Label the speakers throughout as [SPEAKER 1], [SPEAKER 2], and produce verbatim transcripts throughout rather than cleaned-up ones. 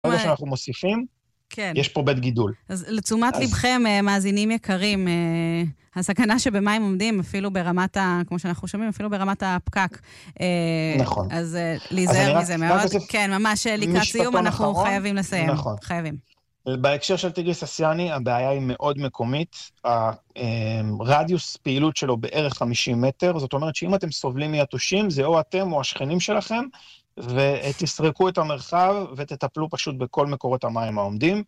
[SPEAKER 1] ברגע שאנחנו מוסיפים,
[SPEAKER 2] כן.
[SPEAKER 1] יש פה בית גידול.
[SPEAKER 2] אז לתשומת
[SPEAKER 1] אז...
[SPEAKER 2] לבכם, מאזינים יקרים, הסכנה שבמים עומדים, אפילו ברמת, ה, כמו שאנחנו שומעים, אפילו ברמת הפקק.
[SPEAKER 1] נכון.
[SPEAKER 2] אז להיזהר מזה מאוד.
[SPEAKER 1] זה...
[SPEAKER 2] כן, ממש לקראת סיום, אנחנו אחרון. חייבים לסיים.
[SPEAKER 1] נכון.
[SPEAKER 2] חייבים.
[SPEAKER 1] בהקשר של טיגריס אסיאני, הבעיה היא מאוד מקומית. הרדיוס פעילות שלו בערך חמישים מטר, זאת אומרת שאם אתם סובלים מיתושים, זה או אתם או השכנים שלכם, ותסרקו את המרחב ותטפלו פשוט בכל מקורות המים העומדים.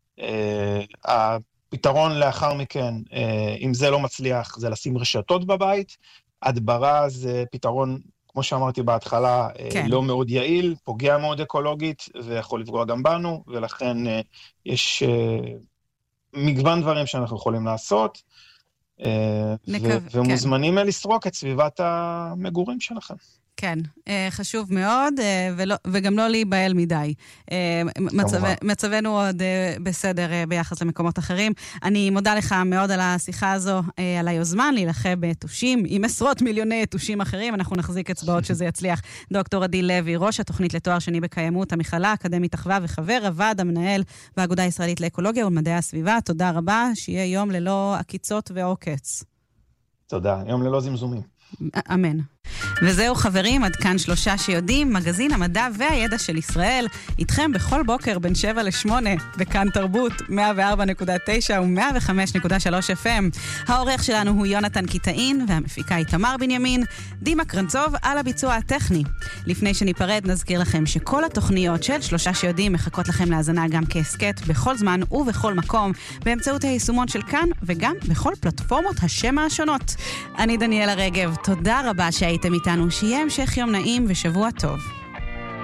[SPEAKER 1] הפתרון לאחר מכן, אם זה לא מצליח, זה לשים רשתות בבית. הדברה זה פתרון, כמו שאמרתי בהתחלה, כן. לא מאוד יעיל, פוגע מאוד אקולוגית, ויכול לפגוע גם בנו, ולכן יש מגוון דברים שאנחנו יכולים לעשות, נקו, ו- ומוזמנים כן. לסרוק את סביבת המגורים שלכם.
[SPEAKER 2] כן, חשוב מאוד, ולא, וגם לא להיבהל מדי. מצב, מצבנו עוד בסדר ביחס למקומות אחרים. אני מודה לך מאוד על השיחה הזו, על היוזמן להילחם ביתושים, עם עשרות מיליוני יתושים אחרים. אנחנו נחזיק אצבעות שזה יצליח. דוקטור עדי לוי, ראש התוכנית לתואר שני בקיימות, המכללה האקדמית אחווה וחבר הוועד המנהל באגודה הישראלית לאקולוגיה ולמדעי הסביבה. תודה רבה, שיהיה יום ללא עקיצות ועוקץ.
[SPEAKER 1] תודה, יום ללא זמזומים.
[SPEAKER 2] אמן. וזהו חברים, עד כאן שלושה שיודעים, מגזין המדע והידע של ישראל, איתכם בכל בוקר בין שבע לשמונה, בכאן תרבות, מאה וארבע נקודה תשע ו-מאה וחמש נקודה שלוש אף אם. העורך שלנו הוא יונתן קיטאין, והמפיקה היא תמר בנימין, דימה קרנצוב על הביצוע הטכני. לפני שניפרד, נזכיר לכם שכל התוכניות של שלושה שיודעים מחכות לכם להזנה גם כעסקט, בכל זמן ובכל מקום, באמצעות היישומון של כאן, וגם בכל פלטפורמות השם השונות. אני דניאלה רגב, תודה רבה שהייתם איתנו, שיהיה המשך יום נעים ושבוע טוב.